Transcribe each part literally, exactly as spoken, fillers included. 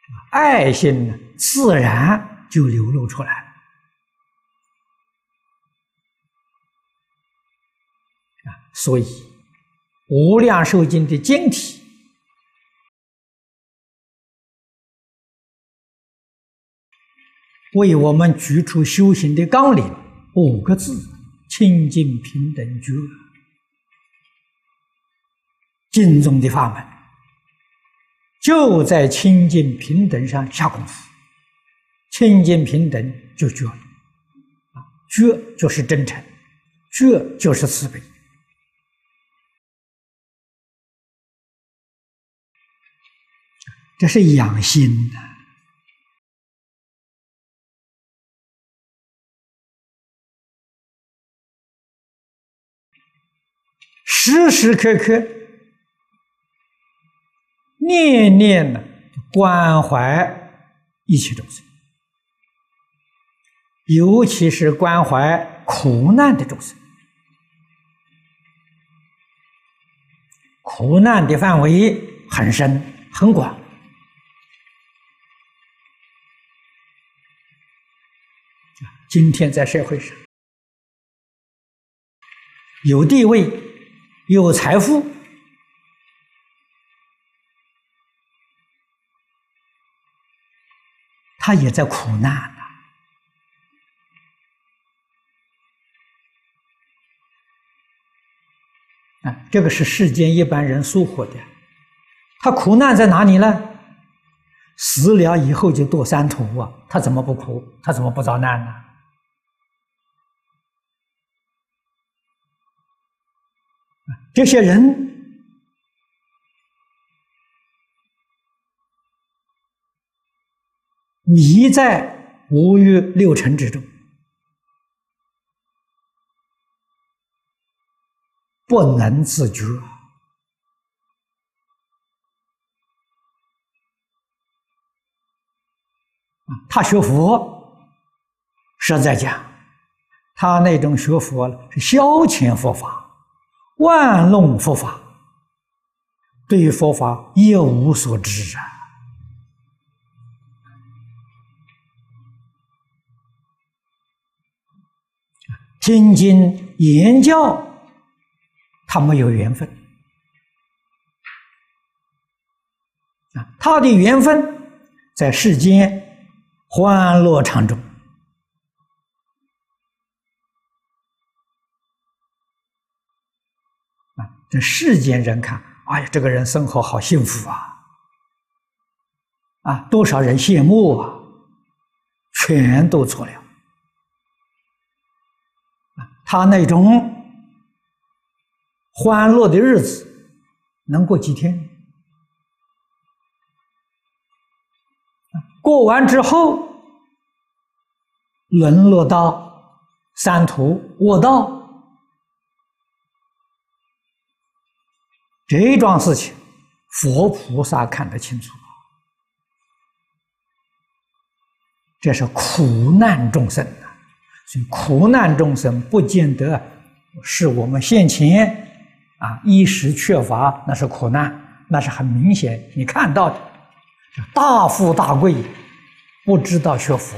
爱心呢，自然就流露出来了。啊，所以《无量寿经》的经体为我们举出修行的纲领五个字：清净平等觉。经中的法门就在清净平等上下功夫，清净平等就觉了，啊，觉就是真诚，觉就是慈悲。这是养心的，时时刻刻念念的关怀一切众生，尤其是关怀苦难的众生。苦难的范围很深很广，今天在社会上有地位有财富，他也在苦难呐。啊，这个是世间一般人疏忽的。他苦难在哪里呢？死了以后就堕三途啊，他怎么不苦？他怎么不遭难呢？这些人迷在五欲六尘之中，不能自觉。他学佛，实在讲，他那种学佛是消遣佛法，玩弄佛法，对佛法一无所知啊。听经言教，他没有缘分啊，他的缘分在世间欢乐场中。啊，这世间人看，哎呀，这个人生活好幸福啊！啊，多少人羡慕啊！全都错了。啊，他那种欢乐的日子能过几天？过完之后，沦落到三途恶道，这一桩事情，佛菩萨看得清楚。这是苦难众生啊，所以苦难众生不见得是我们现前啊衣食缺乏，那是苦难，那是很明显你看到的。大富大贵，不知道学佛，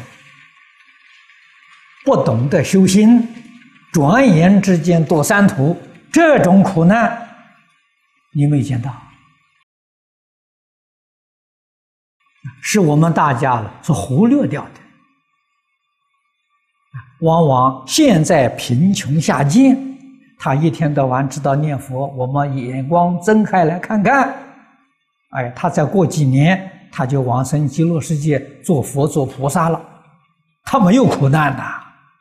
不懂得修心，转眼之间堕三途，这种苦难你没见到，是我们大家所忽略掉的。往往现在贫穷下贱，他一天到晚知道念佛，我们眼光睁开来看看，哎，他再过几年他就往生极乐世界做佛做菩萨了，他没有苦难呐。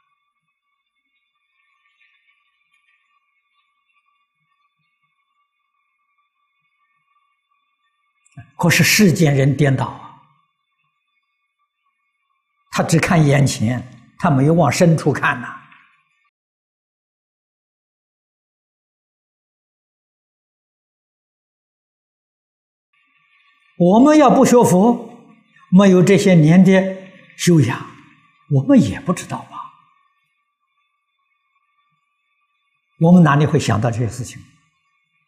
可是世间人颠倒啊，他只看眼前，他没有往深处看呐。我们要不学佛，没有这些年的修养，我们也不知道吧？我们哪里会想到这些事情？